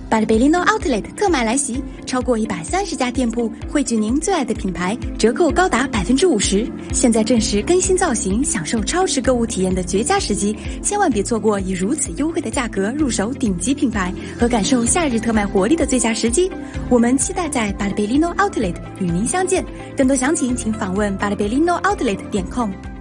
巴黎贝利诺 Outlet 特卖来袭，超过130家店铺汇聚您最爱的品牌，折扣高达50%。现在正是更新造型、享受超值购物体验的绝佳时机，千万别错过以如此优惠的价格入手顶级品牌和感受夏日特卖活力的最佳时机。我们期待在巴黎贝利诺 Outlet 与您相见。更多详情请访问巴黎贝利诺 Outlet.com。